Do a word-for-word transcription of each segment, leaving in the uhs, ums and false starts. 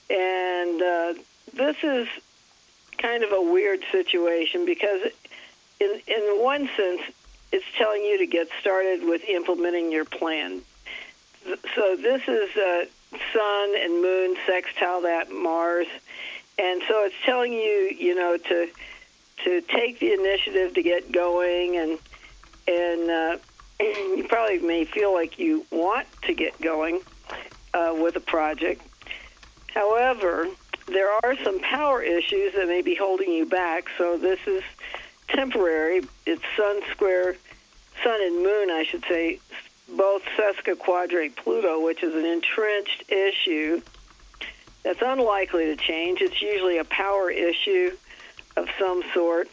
And uh, this is kind of a weird situation because in, in one sense, it's telling you to get started with implementing your plan. So this is uh, Sun and Moon sextile that Mars. And so it's telling you, you know, to to take the initiative to get going, and and uh, you probably may feel like you want to get going uh, with a project. However, there are some power issues that may be holding you back. So this is temporary. It's Sun square, Sun and Moon, I should say, both sesquiquadrate Pluto, which is an entrenched issue that's unlikely to change. It's usually a power issue of some sort,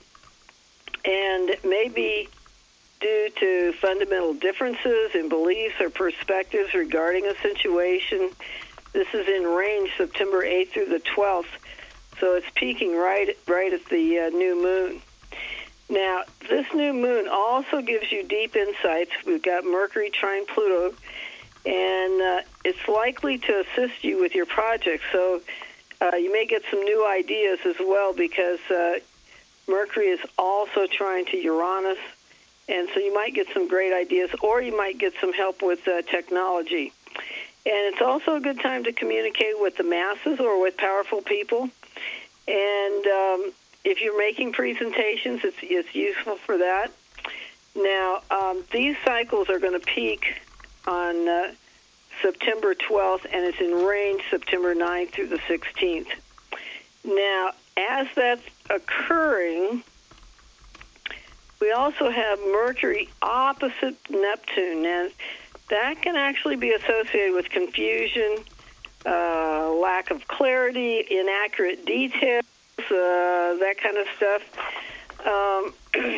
and maybe due to fundamental differences in beliefs or perspectives regarding a situation. This is in range September eighth through the twelfth, so it's peaking right, right at the uh, new moon. Now, this new moon also gives you deep insights. We've got Mercury trine Pluto, and uh, it's likely to assist you with your project. So uh, you may get some new ideas as well, because uh, Mercury is also trine to Uranus, and so you might get some great ideas, or you might get some help with uh, technology. And it's also a good time to communicate with the masses or with powerful people. And um, if you're making presentations, it's, it's useful for that. Now, um, these cycles are going to peak on uh, September twelfth, and it's in range September ninth through the sixteenth. Now, as that's occurring, we also have Mercury opposite Neptune, and that can actually be associated with confusion, uh, lack of clarity, inaccurate details, uh, that kind of stuff. Um,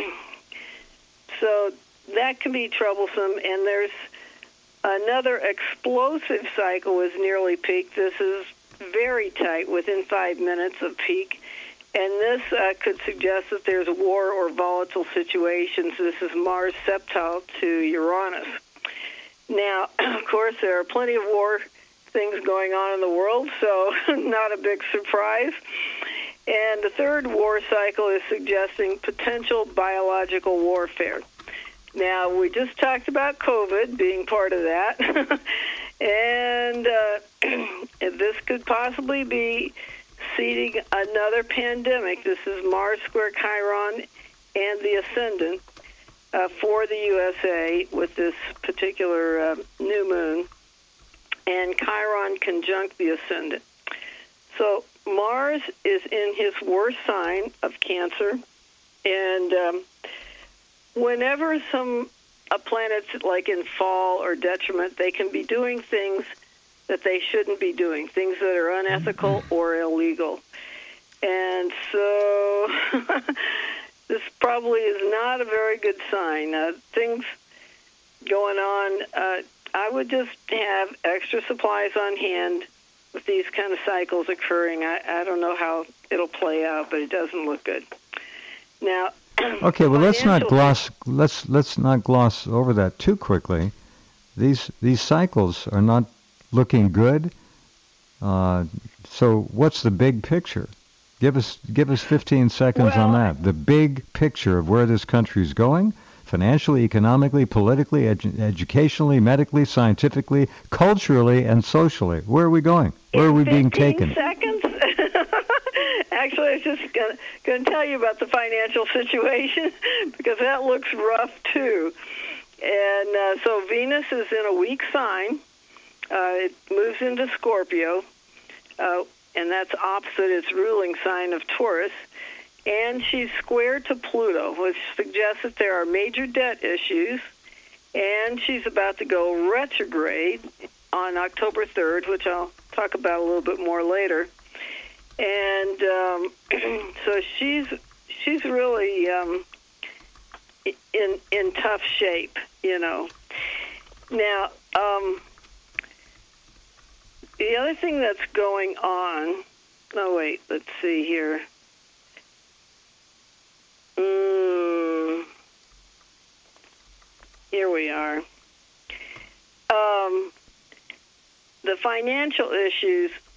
so that can be troublesome, and there's another explosive cycle is nearly peaked. This is very tight, within five minutes of peak, and this uh, could suggest that there's war or volatile situations. This is Mars septile to Uranus. Now, of course, there are plenty of war things going on in the world, so not a big surprise. And the third war cycle is suggesting potential biological warfare. Now, we just talked about COVID being part of that, and uh, this could possibly be seeding another pandemic. This is Mars square Chiron and the Ascendant uh, for the U S A with this particular uh, new moon, and Chiron conjunct the Ascendant. So Mars is in his worst sign of Cancer, and um, whenever some a planet's like in fall or detriment, they can be doing things that they shouldn't be doing, things that are unethical or illegal. And so this probably is not a very good sign. Uh, things going on, uh, I would just have extra supplies on hand with these kind of cycles occurring. I, I don't know how it'll play out, but it doesn't look good. Now, okay, well, let's not gloss let's let's not gloss over that too quickly. These these cycles are not looking good. Uh, so, what's the big picture? Give us give us fifteen seconds well, on that. The big picture of where this country is going, financially, economically, politically, edu- educationally, medically, scientifically, culturally, and socially. Where are we going? Where are we being taken? Seconds? Actually, I was just going to tell you about the financial situation because that looks rough too. And uh, so Venus is in a weak sign. Uh, it moves into Scorpio, uh, and that's opposite its ruling sign of Taurus. And she's square to Pluto, which suggests that there are major debt issues. And she's about to go retrograde on October third, which I'll talk about a little bit more later. And um, so she's she's really um, in in tough shape, you know. Now, um, the other thing that's going on. Oh wait, let's see here. Mm, here we are. Um, the financial issues